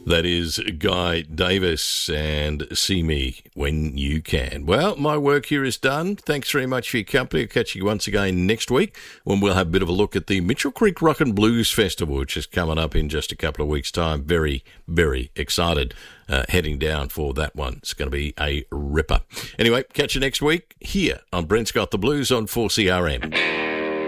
That is Guy Davis and See Me When You Can. Well, my work here is done. Thanks very much for your company. I'll catch you once again next week when we'll have a bit of a look at the Mitchell Creek Rock and Blues Festival, which is coming up in just a couple of weeks' time. Very, very excited heading down for that one. It's going to be a ripper. Anyway, catch you next week here on Brent's Got the Blues on 4CRM.